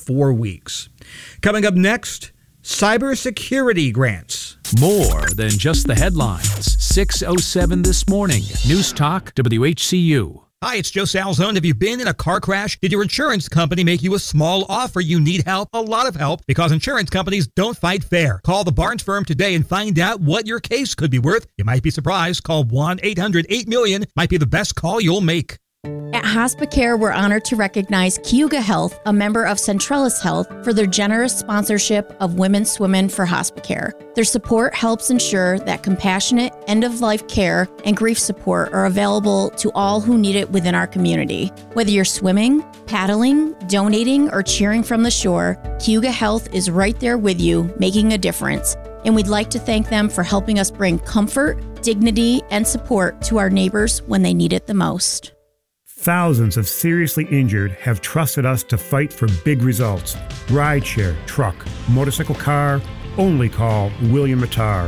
4 weeks. Coming up next, cybersecurity grants. More than just the headlines. 6:07 this morning. News Talk WHCU. Hi, it's Joe Salzone. Have you been in a car crash? Did your insurance company make you a small offer? You need help, a lot of help, because insurance companies don't fight fair. Call the Barnes firm today and find out what your case could be worth. You might be surprised. Call 1-800-8-MILLION. Might be the best call you'll make. At Hospicare, we're honored to recognize Cayuga Health, a member of Centralis Health, for their generous sponsorship of Women Swimming for Hospicare. Their support helps ensure that compassionate, end-of-life care and grief support are available to all who need it within our community. Whether you're swimming, paddling, donating, or cheering from the shore, Cayuga Health is right there with you, making a difference. And we'd like to thank them for helping us bring comfort, dignity, and support to our neighbors when they need it the most. Thousands of seriously injured have trusted us to fight for big results. Rideshare, truck, motorcycle, car. Only call William Mattar.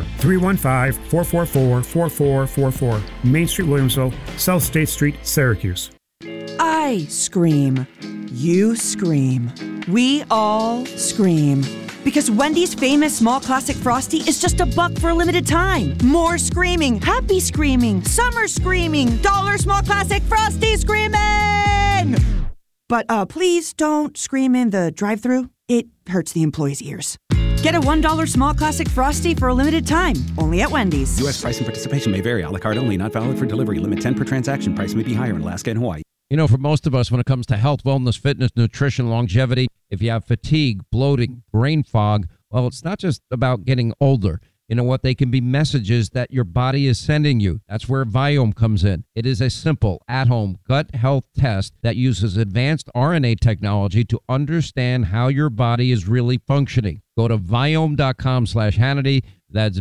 315-444-4444. Main Street, Williamsville, South State Street, Syracuse. I scream. You scream. We all scream. Because Wendy's famous small classic Frosty is just $1 for a limited time. More screaming, happy screaming, summer screaming, dollar small classic Frosty screaming! But please don't scream in the drive-thru. It hurts the employees' ears. Get a $1 small classic Frosty for a limited time, only at Wendy's. U.S. price and participation may vary. A la carte only, not valid for delivery. Limit 10 per transaction. Price may be higher in Alaska and Hawaii. You know, for most of us, when it comes to health, wellness, fitness, nutrition, longevity, if you have fatigue, bloating, brain fog, well, it's not just about getting older. You know what? They can be messages that your body is sending you. That's where Viome comes in. It is a simple, at-home gut health test that uses advanced RNA technology to understand how your body is really functioning. Go to Viome.com/Hannity. That's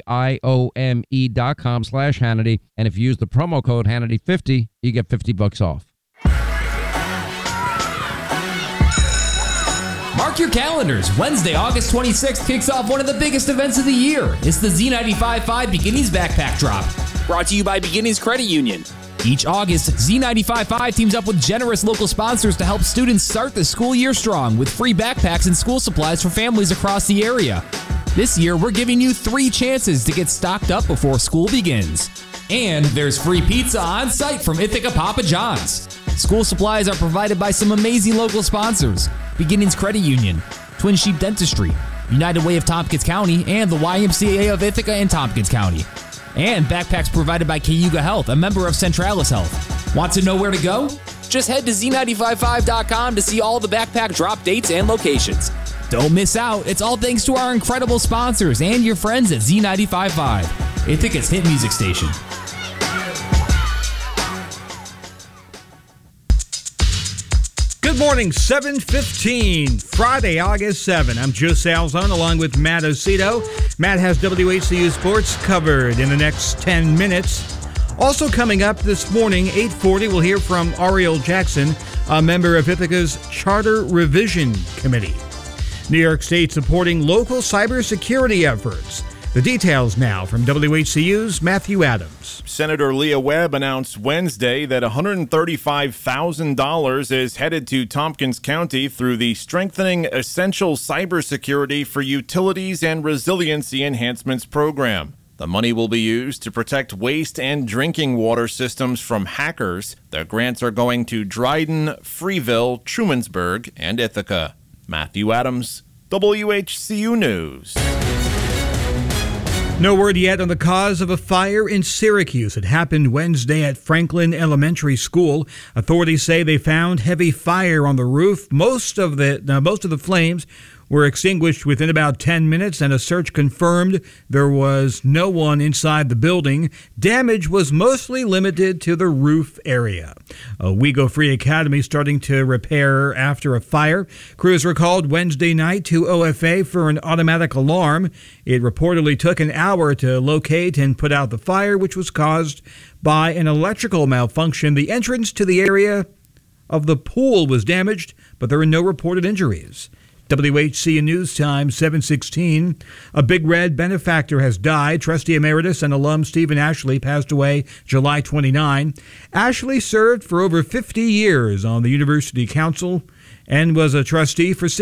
VIOME.com/Hannity. And if you use the promo code Hannity50, you get $50 off. Mark your calendars. Wednesday, August 26th kicks off one of the biggest events of the year. It's the Z95.5 Beginnings Backpack Drop, brought to you by Beginnings Credit Union. Each August, Z95.5 teams up with generous local sponsors to help students start the school year strong with free backpacks and school supplies for families across the area. This year, we're giving you 3 chances to get stocked up before school begins. And there's free pizza on site from Ithaca Papa John's. School supplies are provided by some amazing local sponsors: Beginnings Credit Union, Twin Sheep Dentistry, United Way of Tompkins County, and the YMCA of Ithaca and Tompkins County. And backpacks provided by Cayuga Health, a member of Centralis Health. Want to know where to go? Just head to Z955.com to see all the backpack drop dates and locations. Don't miss out. It's all thanks to our incredible sponsors and your friends at Z95.5, Ithaca's hit music station. Good morning, 7:15, Friday, August 7. I'm Joe Salzone along with Matt Osito. Matt has WHCU Sports covered in the next 10 minutes. Also coming up this morning, 8:40, we'll hear from Ariel Jackson, a member of Ithaca's Charter Revision Committee. New York State supporting local cybersecurity efforts. The details now from WHCU's Matthew Adams. Senator Leah Webb announced Wednesday that $135,000 is headed to Tompkins County through the Strengthening Essential Cybersecurity for Utilities and Resiliency Enhancements program. The money will be used to protect waste and drinking water systems from hackers. The grants are going to Dryden, Freeville, Trumansburg, and Ithaca. Matthew Adams, WHCU News. No word yet on the cause of a fire in Syracuse. It happened Wednesday at Franklin Elementary School. Authorities say they found heavy fire on the roof. Most of the flames were extinguished within about 10 minutes, and a search confirmed there was no one inside the building. Damage was mostly limited to the roof area. Wego Free Academy starting to repair after a fire. Crews were called Wednesday night to OFA for an automatic alarm. It reportedly took an hour to locate and put out the fire, which was caused by an electrical malfunction. The entrance to the area of the pool was damaged, but there are no reported injuries. WHCU News Time, 7:16. A Big Red benefactor has died. Trustee Emeritus and alum Stephen Ashley passed away July 29. Ashley served for over 50 years on the University Council and was a trustee for